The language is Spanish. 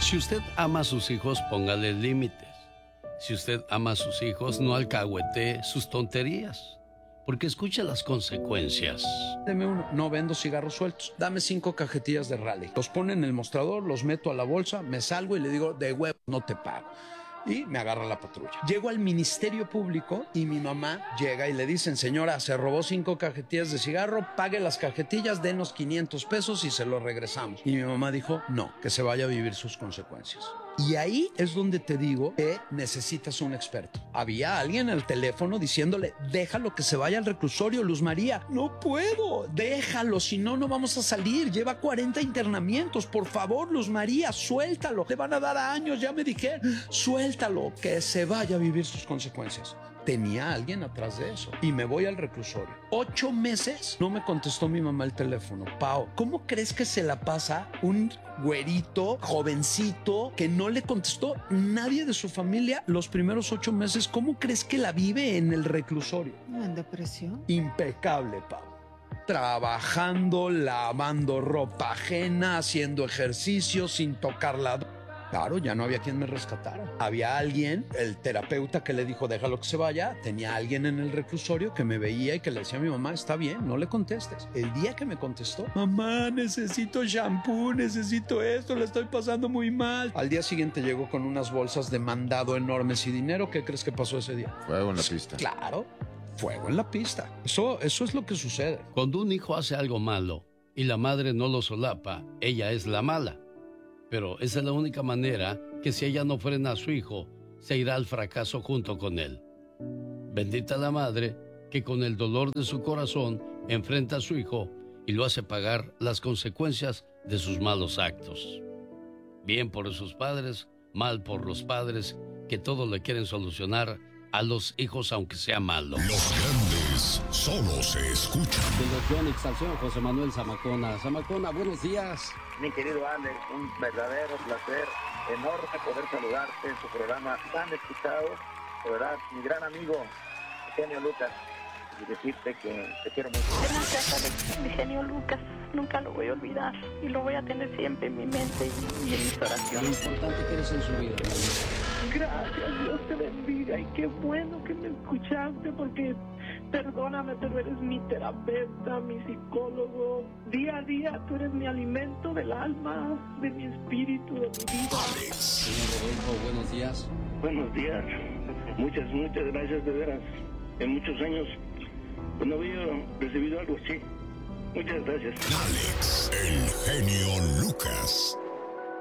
Si usted ama a sus hijos, póngale límites. Si usted ama a sus hijos, no alcahuetee sus tonterías, porque escuche las consecuencias. Deme uno. No vendo cigarros sueltos. Dame 5 cajetillas de Raleigh. Los pone en el mostrador, los meto a la bolsa, me salgo y le digo, de huevo, no te pago. Y me agarra la patrulla. Llego al Ministerio Público y mi mamá llega y le dicen, señora, se robó 5 cajetillas de cigarro, pague las cajetillas, denos 500 pesos y se lo regresamos. Y mi mamá dijo, no, que se vaya a vivir sus consecuencias. Y ahí es donde te digo que necesitas un experto. Había alguien al teléfono diciéndole, déjalo que se vaya al reclusorio, Luz María. No puedo, déjalo, si no, no vamos a salir. Lleva 40 internamientos, por favor, Luz María, suéltalo. Le van a dar años, ya me dije, suéltalo, que se vaya a vivir sus consecuencias. Tenía alguien atrás de eso y me voy al reclusorio. 8 meses no me contestó mi mamá el teléfono. Pao, ¿cómo crees que se la pasa un güerito, jovencito, que no le contestó nadie de su familia los primeros 8 meses? ¿Cómo crees que la vive en el reclusorio? ¿En depresión? Impecable, Pau. Trabajando, lavando ropa ajena, haciendo ejercicio sin tocarla. Claro, ya no había quien me rescatara. Había alguien, el terapeuta, que le dijo, déjalo que se vaya. Tenía alguien en el reclusorio que me veía y que le decía a mi mamá, está bien, no le contestes. El día que me contestó, mamá, necesito shampoo, necesito esto, le estoy pasando muy mal. Al día siguiente llegó con unas bolsas de mandado enormes y dinero. ¿Qué crees que pasó ese día? Fuego en la pista. Claro, fuego en la pista. Eso es lo que sucede. Cuando un hijo hace algo malo y la madre no lo solapa, ella es la mala. Pero esa es la única manera que si ella no frena a su hijo, se irá al fracaso junto con él. Bendita la madre que con el dolor de su corazón enfrenta a su hijo y lo hace pagar las consecuencias de sus malos actos. Bien por sus padres, mal por los padres que todo le quieren solucionar a los hijos aunque sea malo. Los grandes solo se escuchan. De los Yonix al señor José Manuel Zamacona. Zamacona, buenos días. Mi querido Alex, un verdadero placer, enorme poder saludarte en tu programa tan escuchado. De verdad, mi gran amigo, Genio Lucas, y decirte que te quiero mucho. Gracias, Alex, mi genio Lucas. Nunca lo voy a olvidar y lo voy a tener siempre en mi mente y en mis oraciones. Lo importante que eres en su vida. Gracias, Dios te bendiga y qué bueno que me escuchaste porque perdóname, pero eres mi terapeuta, mi psicólogo. Día a día tú eres mi alimento del alma, de mi espíritu, de mi vida. Señor Rodolfo, buenos días. Buenos días. Muchas gracias, de veras. En muchos años no había recibido algo así. Muchas gracias. Alex, el genio Lucas.